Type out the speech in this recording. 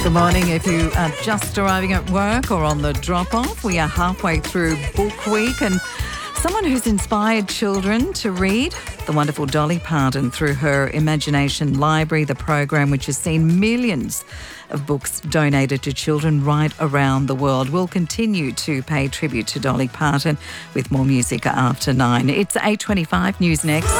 Good morning. If you are just arriving at work or on the drop-off, we are halfway through Book Week, and someone who's inspired children to read, the wonderful Dolly Parton, through her Imagination Library, the program which has seen millions of books donated to children right around the world. We'll continue to pay tribute to Dolly Parton with more music after 9. It's 8:25, news next.